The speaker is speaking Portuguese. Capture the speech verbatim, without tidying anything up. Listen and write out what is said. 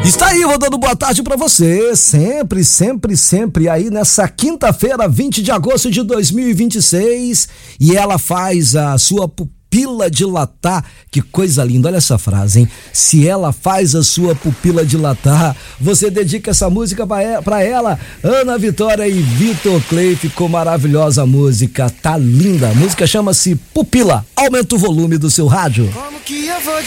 Está aí, vou dando boa tarde pra você, sempre, sempre, sempre aí nessa quinta-feira, vinte de agosto de dois mil e vinte e seis, e ela faz a sua pupila dilatar. Que coisa linda, olha essa frase, hein? Se ela faz a sua pupila dilatar, você dedica essa música pra ela. Ana Vitória e Vitor Clay, ficou maravilhosa a música, tá linda. A música chama-se Pupila. Aumenta o volume do seu rádio. Como que eu vou